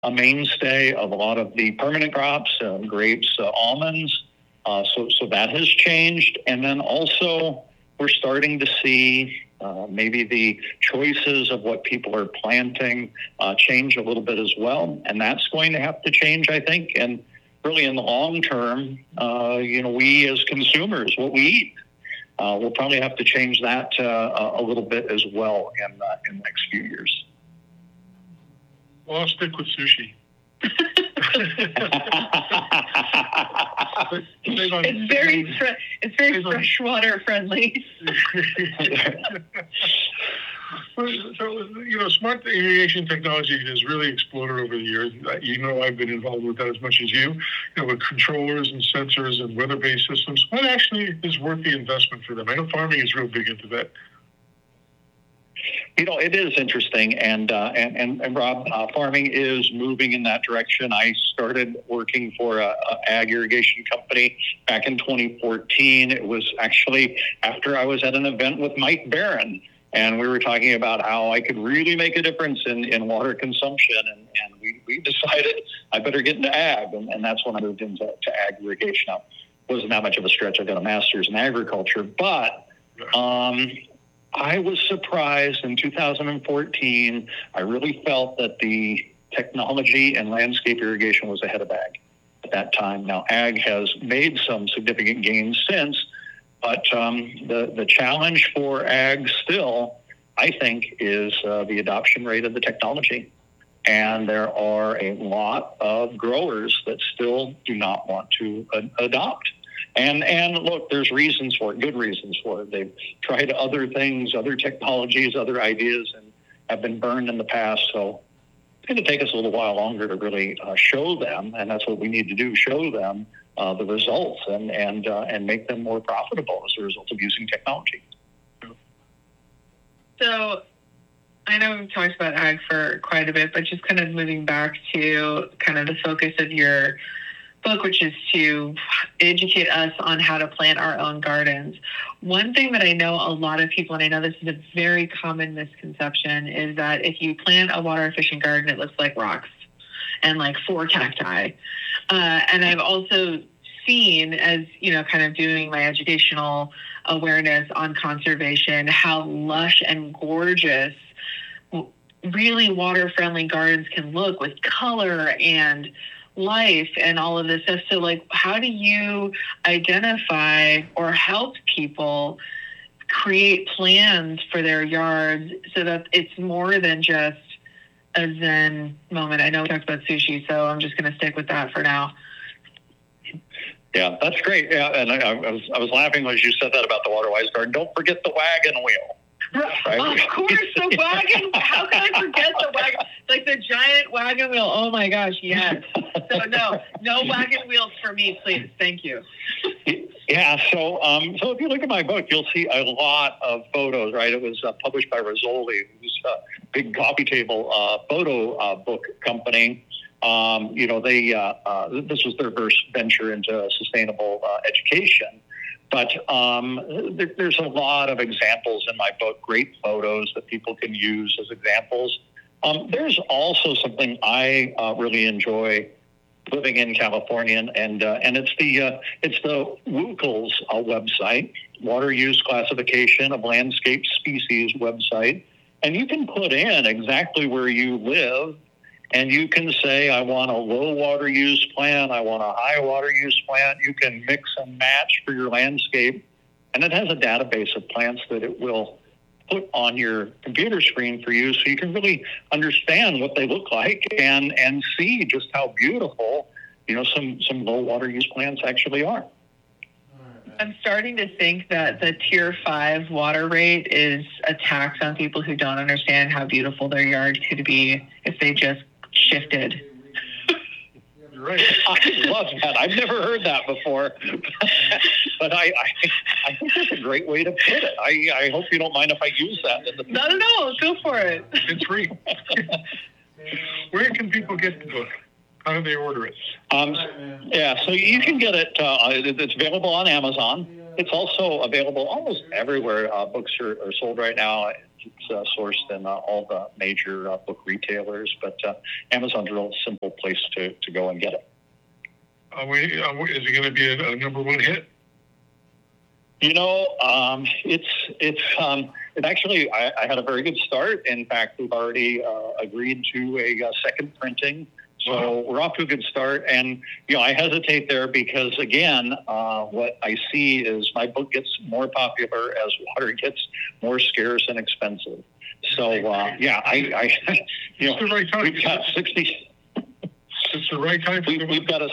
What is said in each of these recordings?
a mainstay of a lot of the permanent crops, grapes, almonds. So that has changed. And then also we're starting to see maybe the choices of what people are planting change a little bit as well. And that's going to have to change, I think. And really in the long term, we as consumers, what we eat, we'll probably have to change that a little bit as well in the next few years. Well, I'll stick with sushi. It's very freshwater friendly. So, smart irrigation technology has really exploded over the years. I've been involved with that as much as you, with controllers and sensors and weather-based systems. What actually is worth the investment for them? I know farming is real big into that. It is interesting, and Rob, farming is moving in that direction. I started working for a ag irrigation company back in 2014. It was actually after I was at an event with Mike Barron, and we were talking about how I could really make a difference in water consumption, and we decided I better get into ag, and that's when I moved into ag irrigation. Now, it wasn't that much of a stretch. I got a master's in agriculture, but I was surprised in 2014. I really felt that the technology and landscape irrigation was ahead of ag at that time. Now, ag has made some significant gains since, but the challenge for ag still, I think, is the adoption rate of the technology. And there are a lot of growers that still do not want to adopt. And look, there's reasons for it, good reasons for it. They've tried other things, other technologies, other ideas, and have been burned in the past. So it's going to take us a little while longer to really show them, and that's what we need to do, show them the results and make them more profitable as a result of using technology. So I know we've talked about ag for quite a bit, but just kind of moving back to kind of the focus of your book, which is to educate us on how to plant our own gardens. One thing that I know a lot of people, and I know this is a very common misconception, is that if you plant a water efficient garden, it looks like rocks and like 4 cacti. And I've also seen, as kind of doing my educational awareness on conservation, how lush and gorgeous really water friendly gardens can look with color and life and all of this stuff. So how do you identify or help people create plans for their yards so that it's more than just a Zen moment? I know we talked about sushi, so I'm just going to stick with that for now. Yeah, that's great. Yeah, and I was laughing when you said that about the WaterWise garden. Don't forget the wagon wheel. Right? Of course, the wagon. How can I forget the wagon? Like the giant wagon wheel. Oh my gosh, yes. So no wagon wheels for me, please. Thank you. Yeah. So if you look at my book, you'll see a lot of photos. Right. It was published by Rizzoli, who's a big coffee table photo book company. This was their first venture into sustainable education. But there's a lot of examples in my book, great photos that people can use as examples. There's also something I really enjoy living in California, and it's the WUCLS website, Water Use Classification of Landscape Species website, and you can put in exactly where you live. And you can say, I want a low water use plant, I want a high water use plant. You can mix and match for your landscape. And it has a database of plants that it will put on your computer screen for you so you can really understand what they look like and see just how beautiful, some low water use plants actually are. I'm starting to think that the Tier 5 water rate is a tax on people who don't understand how beautiful their yard could be if they just shifted. You're right. I love that. I've never heard that before, but I think that's a great way to put it. I hope you don't mind if I use that. No, go for it. It's free. Where can people get the book? How do they order it? So you can get it. It's available on Amazon. It's also available almost everywhere books are sold right now. It's sourced in all the major book retailers, but Amazon's a real simple place to go and get it. Is it going to be a number one hit? You know, it actually, I had a very good start. In fact, we've already agreed to a second printing. So we're off to a good start. And, you know, I hesitate there because, again, what I see is my book gets more popular as water gets more scarce and expensive. So, yeah, I you know, it's the right time. We've got 60. It's the right time. We've got a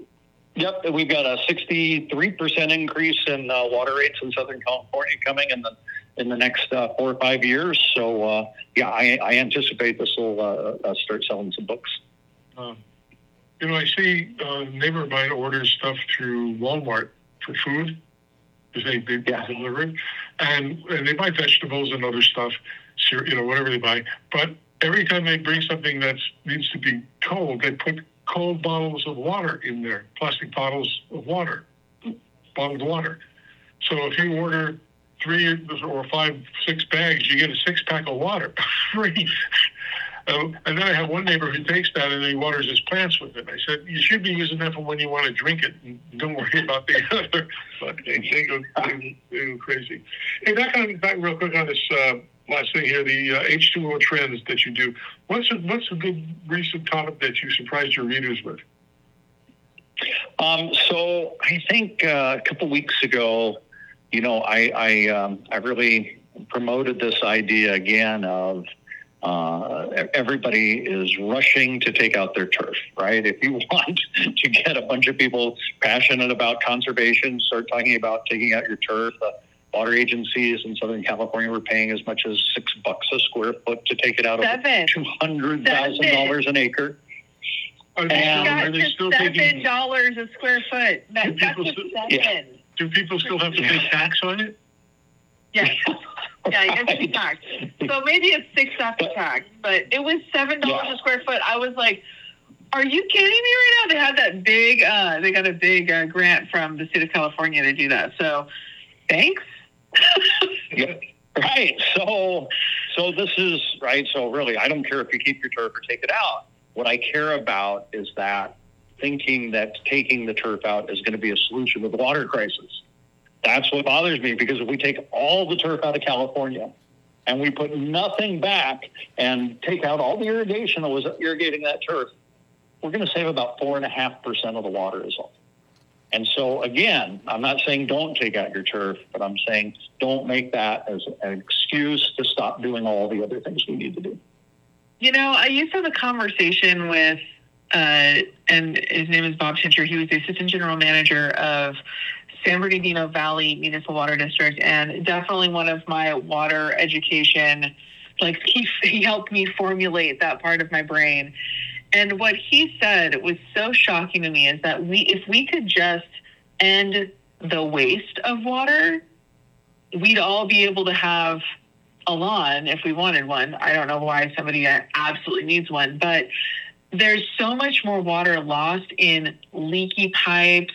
63% increase in water rates in Southern California coming in the next 4 or 5 years. So, yeah, I anticipate this will start selling some books. You know, I see a neighbor of mine orders stuff through Walmart for food because they deliver it, and they buy vegetables and other stuff, you know, whatever they buy. But every time they bring something that needs to be cold, they put cold bottles of water in there, plastic bottles of water, bottled water. So if you order 3 or 5, 6 bags, you get a 6-pack of water free. And then I have one neighbor who takes that and he waters his plants with it. I said, you should be using that for when you want to drink it. And don't worry about the other. But they go crazy. Hey, back real quick on this last thing here, the H2O trends that you do. What's a good recent topic that you surprised your readers with? So I think a couple weeks ago, you know, I really promoted this idea again of everybody is rushing to take out their turf, right? If you want to get a bunch of people passionate about conservation, start talking about taking out your turf. Water agencies in Southern California were paying as much as $6 a square foot to take it out of $200,000 an acre. Are they still taking $7 a square foot? That's $7. Do people still have to pay tax on it? Yeah. Yeah, I guess it's tax. So maybe it's $6 after tax, but it was $7 a square foot. I was like, are you kidding me right now? They had that big, they got a big grant from the state of California to do that. So thanks. Yeah. Right. So this is right. So really, I don't care if you keep your turf or take it out. What I care about is that thinking that taking the turf out is going to be a solution to the water crisis. That's what bothers me, because if we take all the turf out of California and we put nothing back and take out all the irrigation that was irrigating that turf, we're going to save about 4.5% of the water is all. And so, again, I'm not saying don't take out your turf, but I'm saying don't make that as an excuse to stop doing all the other things we need to do. You know, I used to have a conversation with, and his name is Bob Tincher. He was the assistant general manager of San Bernardino Valley Municipal Water District, and definitely one of my water education, like he helped me formulate that part of my brain. And what he said was so shocking to me is that if we could just end the waste of water, we'd all be able to have a lawn if we wanted one. I don't know why somebody absolutely needs one, but there's so much more water lost in leaky pipes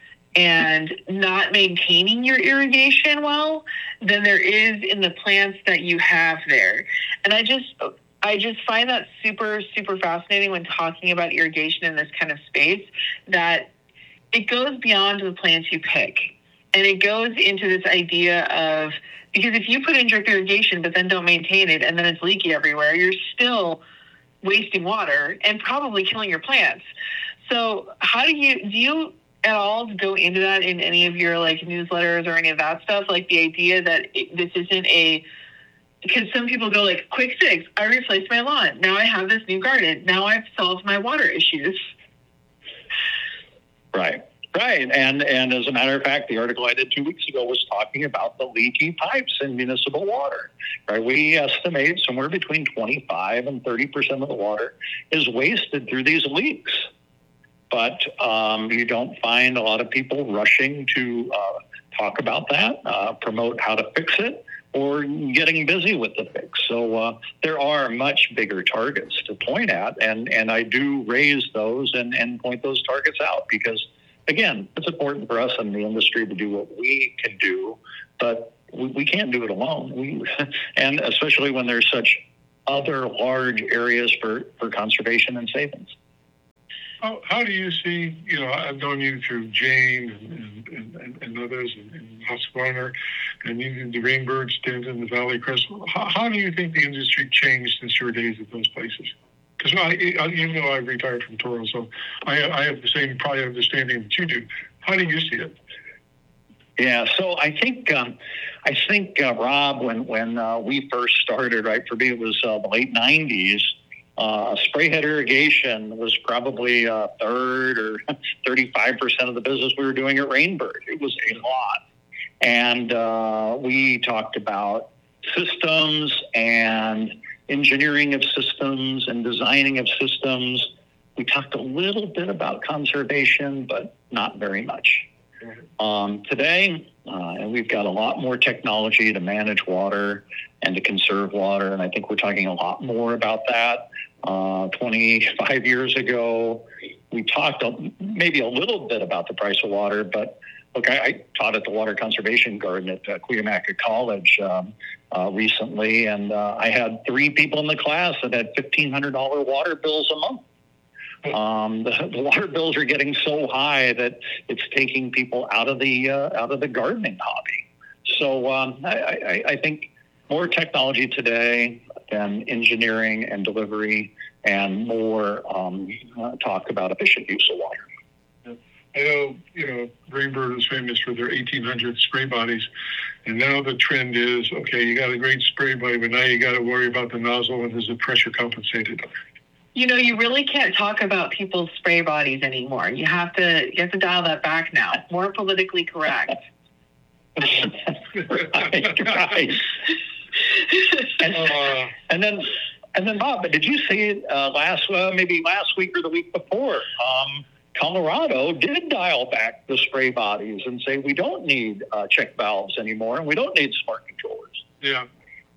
and not maintaining your irrigation well than there is in the plants that you have there. And I just find that super, super fascinating when talking about irrigation in this kind of space, that it goes beyond the plants you pick. And it goes into this idea of, because if you put in drip irrigation but then don't maintain it and then it's leaky everywhere, you're still wasting water and probably killing your plants. So how do you at all go into that in any of your like newsletters or any of that stuff? Like the idea that this isn't because some people go like, quick fix, I replaced my lawn. Now I have this new garden. Now I've solved my water issues. Right. And as a matter of fact, the article I did 2 weeks ago was talking about the leaky pipes in municipal water. Right. We estimate somewhere between 25 and 30% of the water is wasted through these leaks. But you don't find a lot of people rushing to talk about that, promote how to fix it, or getting busy with the fix. So there are much bigger targets to point at, and I do raise those and point those targets out because, again, it's important for us in the industry to do what we can do, but we can't do it alone. And especially when there's such other large areas for conservation and savings. How do you see, I've known you through Jane and others, and Husqvarna, and even the Rainbird, Stanton, the Valley Crest. How do you think the industry changed since your days at those places? Because even though I've retired from Toro, so I have the same probably understanding that you do. How do you see it? Yeah, so I think Rob, when we first started, right, for me it was the late 90s. Spray head irrigation was probably a third or 35% of the business we were doing at Rainbird. It was a lot. And we talked about systems and engineering of systems and designing of systems. We talked a little bit about conservation, but not very much. Today, and we've got a lot more technology to manage water and to conserve water, and I think we're talking a lot more about that. 25 years ago, we talked maybe a little bit about the price of water, but look, I taught at the Water Conservation Garden at Cuyamaca College recently, and I had 3 people in the class that had $1,500 water bills a month. The water bills are getting so high that it's taking people out of the gardening hobby. So I think more technology today than engineering and delivery, and more talk about efficient use of water. I know, Rainbird is famous for their 1,800 spray bodies, and now the trend is, okay, you got a great spray body, but now you got to worry about the nozzle and is it pressure compensated? You really can't talk about people's spray bodies anymore. You have to dial that back now. More politically correct. Right. And then Bob, did you see it last week or the week before? Colorado did dial back the spray bodies and say we don't need check valves anymore, and we don't need smart controllers. Yeah.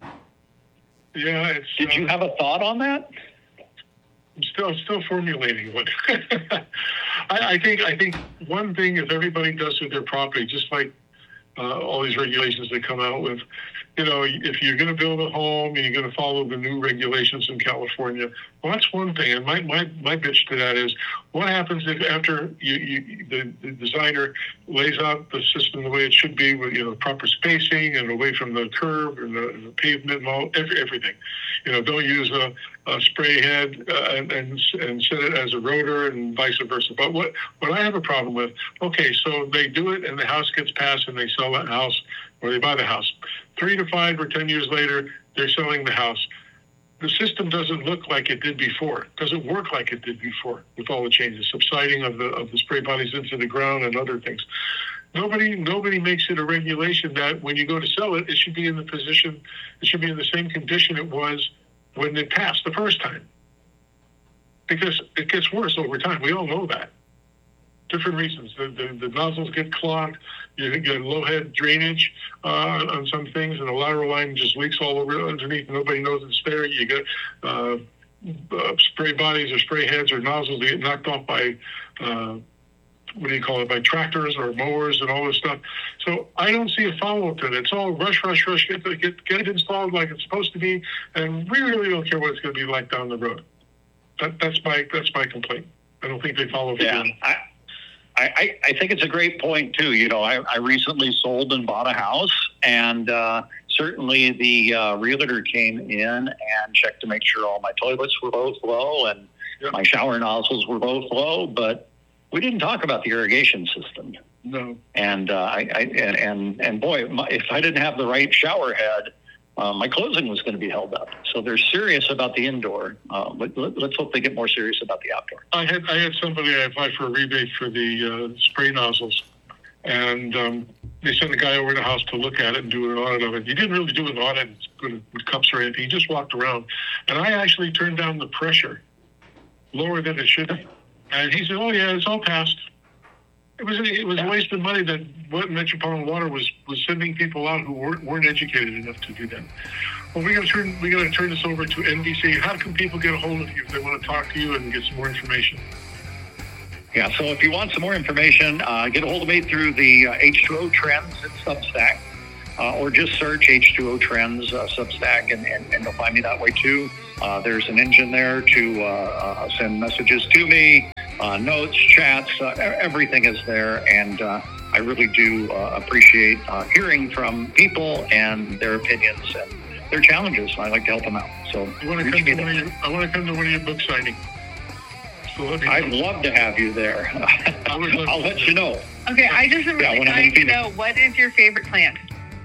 Did you have a thought on that? I'm still formulating one. I think one thing, if everybody does with their property, just like all these regulations they come out with, if you're going to build a home and you're going to follow the new regulations in California, well, that's one thing. And my bitch to that is, what happens if after the designer lays out the system the way it should be, with proper spacing and away from the curb and the pavement and all everything. Don't use a spray head and set it as a rotor and vice versa. But what I have a problem with, okay, so they do it and the house gets passed and they sell that house, or they buy the house. 3 to 5 or 10 years later, they're selling the house. The system doesn't look like it did before. It doesn't work like it did before with all the changes, subsiding of the spray bodies into the ground and other things. Nobody makes it a regulation that when you go to sell it, it should be in the same condition it was when it passed the first time. Because it gets worse over time. We all know that. Different reasons. The nozzles get clogged. You get low head drainage on some things, and the lateral line just leaks all over underneath. Nobody knows it's there. You get spray bodies or spray heads or nozzles that get knocked off by by tractors or mowers and all this stuff. So I don't see a follow-up to it. It's all rush, get it installed like it's supposed to be, and we really don't care what it's going to be like down the road. That's my complaint. I don't think they follow through. Yeah, I think it's a great point too. I recently sold and bought a house, and certainly the realtor came in and checked to make sure all my toilets were both low and my shower nozzles were both low, but we didn't talk about the irrigation system. No. And and boy, if I didn't have the right shower head, my closing was going to be held up. So they're serious about the indoor. Let's hope they get more serious about the outdoor. I had somebody, I applied for a rebate for the spray nozzles, and they sent a guy over to the house to look at it and do an audit of it. He didn't really do an audit with cups or anything. He just walked around. And I actually turned down the pressure lower than it should be. And he said, oh, yeah, it's all passed. It was a waste of money that Metropolitan Water was sending people out who weren't educated enough to do that. Well, we got to turn this over to NBC. How can people get a hold of you if they want to talk to you and get some more information? Yeah, so if you want some more information, get a hold of me through the H2O Trends at Substack. or just search H2O Trends Substack, and you'll find me that way too. There's an engine there to send messages to me, notes, chats, everything is there, and I really do appreciate hearing from people and their opinions and their challenges. I like to help them out. So I want to come to one of your book signings. So I'd love to have you there. I'll let you know. Okay, I just am really dying to know, what is your favorite plant?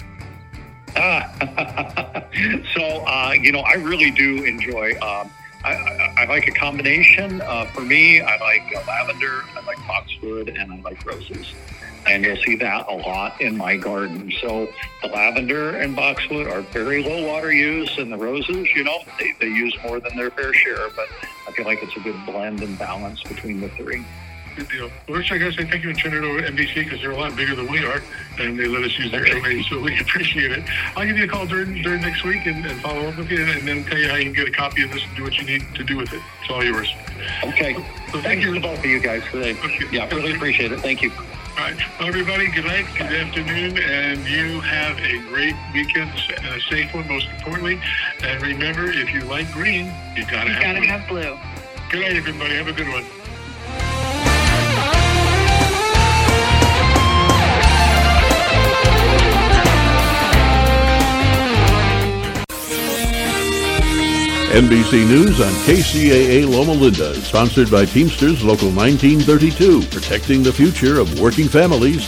So, I really do enjoy, I like a combination. For me, I like lavender, I like boxwood, and I like roses. And you'll see that a lot in my garden. So the lavender and boxwood are very low water use, and the roses, they use more than their fair share. But I feel like it's a good blend and balance between the three. Good deal. Well, Rich, I got to say thank you and turn it over to NBC because they're a lot bigger than we are, and they let us use their domain, so we appreciate it. I'll give you a call during next week and follow up with you, and then tell you how you can get a copy of this and do what you need to do with it. It's all yours. Okay. So thank you to both of you guys today. Okay. Yeah, really appreciate it. Thank you. All right. Well, everybody, good night, good afternoon, and you have a great weekend, a safe one, most importantly. And remember, if you like green, you gotta have blue. Good night, everybody. Have a good one. NBC News on KCAA Loma Linda, sponsored by Teamsters Local 1932, protecting the future of working families.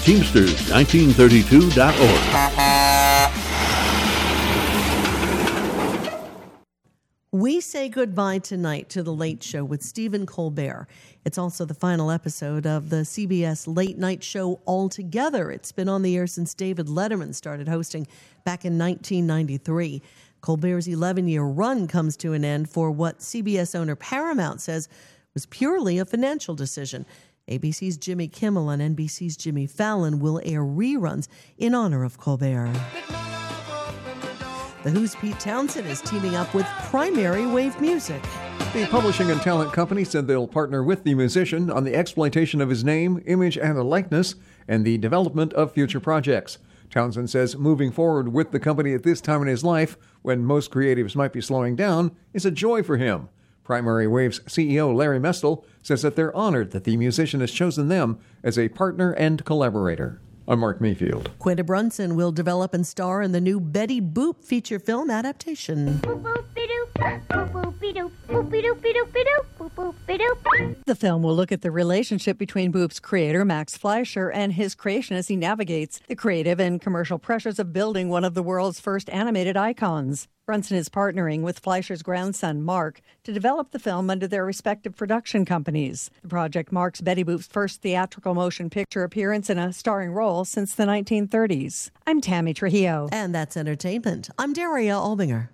Teamsters1932.org. We say goodbye tonight to The Late Show with Stephen Colbert. It's also the final episode of the CBS Late Night Show altogether. It's been on the air since David Letterman started hosting back in 1993. Colbert's 11-year run comes to an end for what CBS owner Paramount says was purely a financial decision. ABC's Jimmy Kimmel and NBC's Jimmy Fallon will air reruns in honor of Colbert. The Who's Pete Townsend is teaming up with Primary Wave Music. The publishing and talent company said they'll partner with the musician on the exploitation of his name, image, and likeness, and the development of future projects. Townsend says moving forward with the company at this time in his life, when most creatives might be slowing down, is a joy for him. Primary Wave's CEO Larry Mestel says that they're honored that the musician has chosen them as a partner and collaborator. I'm Mark Mayfield. Quinta Brunson will develop and star in the new Betty Boop feature film adaptation. The film will look at the relationship between Boop's creator, Max Fleischer, and his creation as he navigates the creative and commercial pressures of building one of the world's first animated icons. Brunson is partnering with Fleischer's grandson, Mark, to develop the film under their respective production companies. The project marks Betty Boop's first theatrical motion picture appearance in a starring role since the 1930s. I'm Tammy Trujillo. And that's entertainment. I'm Daria Albinger.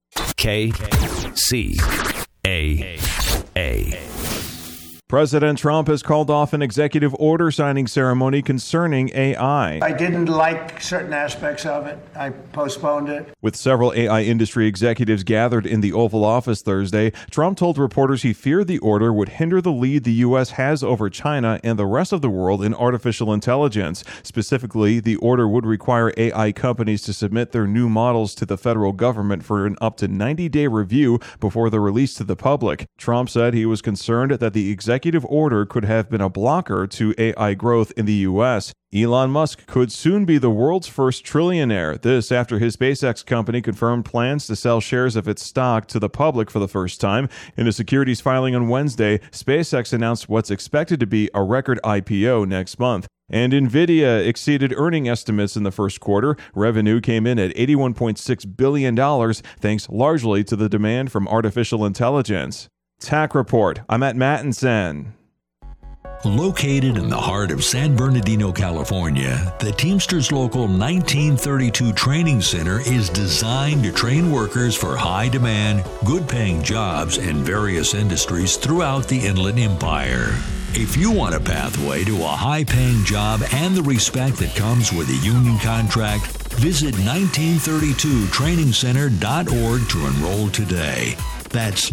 KCAA. President Trump has called off an executive order signing ceremony concerning AI. I didn't like certain aspects of it. I postponed it. With several AI industry executives gathered in the Oval Office Thursday, Trump told reporters he feared the order would hinder the lead the U.S. has over China and the rest of the world in artificial intelligence. Specifically, the order would require AI companies to submit their new models to the federal government for an up to 90-day review before they're released to the public. Trump said he was concerned that the executive order could have been a blocker to AI growth in the U.S. Elon Musk could soon be the world's first trillionaire. This after his SpaceX company confirmed plans to sell shares of its stock to the public for the first time. In a securities filing on Wednesday, SpaceX announced what's expected to be a record IPO next month. And NVIDIA exceeded earning estimates in the first quarter. Revenue came in at $81.6 billion, thanks largely to the demand from artificial intelligence. Tech Report. I'm at Mattinson. Located in the heart of San Bernardino, California, the Teamsters Local 1932 Training Center is designed to train workers for high-demand, good-paying jobs in various industries throughout the Inland Empire. If you want a pathway to a high-paying job and the respect that comes with a union contract, visit 1932trainingcenter.org to enroll today. That's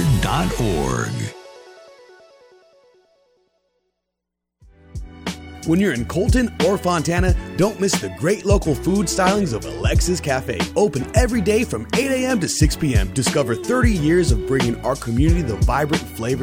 1932trainingcenter.org. When you're in Colton or Fontana, don't miss the great local food stylings of Alexis Cafe. Open every day from 8 a.m. to 6 p.m. Discover 30 years of bringing our community the vibrant flavors